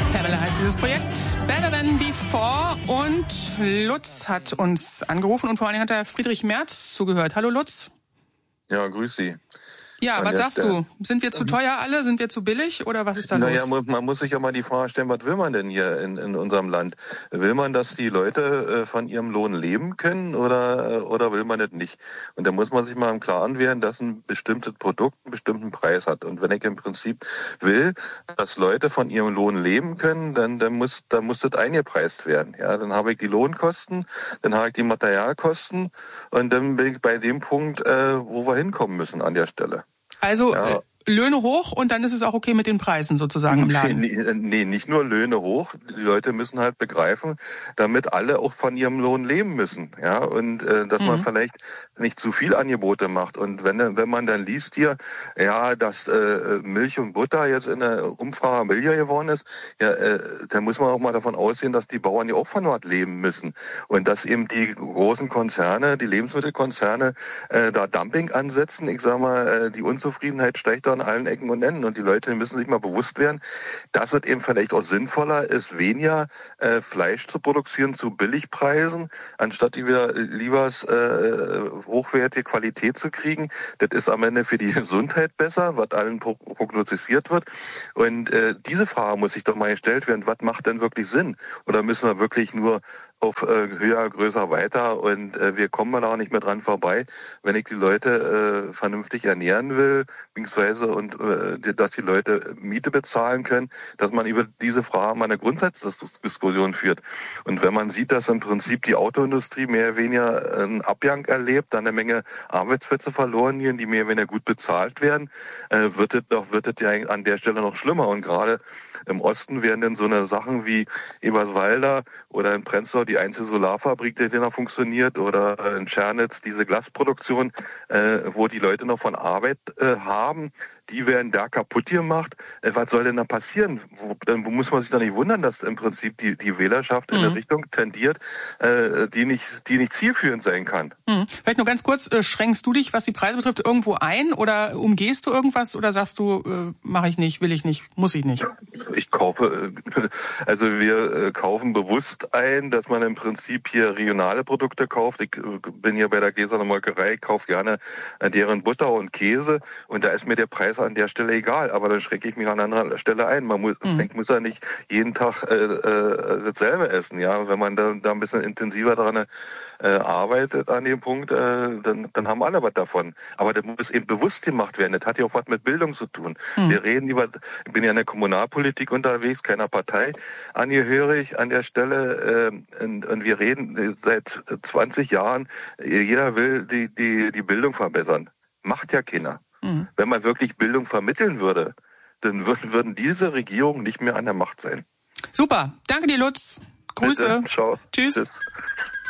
Pamela heißt dieses Projekt, Better Than Before, und Lutz hat uns angerufen und vor allem hat der Friedrich Merz zugehört. Hallo Lutz. Ja, grüß Sie. Ja, was sagst du? Sind wir zu teuer alle? Sind wir zu billig? Oder was ist da los? Naja, man muss sich ja mal die Frage stellen, was will man denn hier in unserem Land? Will man, dass die Leute von ihrem Lohn leben können oder will man das nicht? Und da muss man sich mal im Klaren werden, dass ein bestimmtes Produkt einen bestimmten Preis hat. Und wenn ich im Prinzip will, dass Leute von ihrem Lohn leben können, dann muss das eingepreist werden. Ja, dann habe ich die Lohnkosten, dann habe ich die Materialkosten und dann bin ich bei dem Punkt, wo wir hinkommen müssen an der Stelle. Also ja. Löhne hoch und dann ist es auch okay mit den Preisen sozusagen im Laden. Nee, nicht nur Löhne hoch. Die Leute müssen halt begreifen, damit alle auch von ihrem Lohn leben müssen. Ja, und dass man vielleicht nicht zu viel Angebote macht. Und wenn man dann liest hier, ja, dass Milch und Butter jetzt in der Umfrage billiger geworden ist, ja, dann muss man auch mal davon ausgehen, dass die Bauern ja auch von dort leben müssen. Und dass eben die großen Konzerne, die Lebensmittelkonzerne, da Dumping ansetzen. Ich sag mal, die Unzufriedenheit steigt da an allen Ecken und Enden. Und die Leute müssen sich mal bewusst werden, dass es eben vielleicht auch sinnvoller ist, weniger Fleisch zu produzieren zu Billigpreisen, anstatt lieber hochwertige Qualität zu kriegen. Das ist am Ende für die Gesundheit besser, was allen prognostiziert wird. Und diese Frage muss sich doch mal gestellt werden, was macht denn wirklich Sinn? Oder müssen wir wirklich nur auf höher, größer, weiter und wir kommen da auch nicht mehr dran vorbei, wenn ich die Leute vernünftig ernähren will, beziehungsweise und dass die Leute Miete bezahlen können, dass man über diese Frage mal eine Grundsatzdiskussion führt. Und wenn man sieht, dass im Prinzip die Autoindustrie mehr oder weniger einen Abgang erlebt, dann eine Menge Arbeitsplätze verloren gehen, die mehr oder weniger gut bezahlt werden, wird es ja an der Stelle noch schlimmer. Und gerade im Osten werden dann so eine Sachen wie Eberswalder oder in Prenzlau die einzige Solarfabrik, die noch funktioniert, oder in Tschernitz diese Glasproduktion, wo die Leute noch von Arbeit haben, die werden da kaputt gemacht. Was soll denn da passieren? Wo muss man sich da nicht wundern, dass im Prinzip die Wählerschaft in eine Richtung tendiert, die nicht zielführend sein kann. Vielleicht nur ganz kurz, schränkst du dich, was die Preise betrifft, irgendwo ein oder umgehst du irgendwas oder sagst du, mache ich nicht, will ich nicht, muss ich nicht? Ich kaufe, also wir kaufen bewusst ein, dass man im Prinzip hier regionale Produkte kauft. Ich bin hier bei der Gesaner Molkerei, kaufe gerne deren Butter und Käse und da ist mir der Preis an der Stelle egal, aber dann schränke ich mich an anderer Stelle ein. Man muss ja nicht jeden Tag dasselbe essen, ja. Wenn man da ein bisschen intensiver dran arbeitet an dem Punkt, dann haben alle was davon. Aber das muss eben bewusst gemacht werden. Das hat ja auch was mit Bildung zu tun. Wir reden ich bin ja in der Kommunalpolitik unterwegs, keiner Partei angehörig an der Stelle, und wir reden seit 20 Jahren, jeder will die Bildung verbessern. Macht ja keiner. Wenn man wirklich Bildung vermitteln würde, dann würden diese Regierungen nicht mehr an der Macht sein. Super. Danke dir, Lutz. Grüße. Bitte. Ciao. Tschüss. Tschüss.